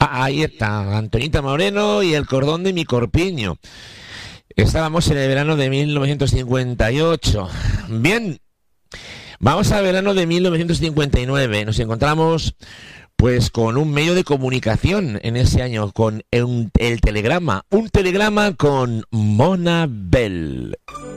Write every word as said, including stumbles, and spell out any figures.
Ahí está, Antonita Moreno y el cordón de mi corpiño. Estábamos en el verano de mil novecientos cincuenta y ocho. Bien, vamos al verano de mil novecientos cincuenta y nueve. Nos encontramos pues con un medio de comunicación en ese año, con el, el telegrama. Un telegrama con Mona Bell.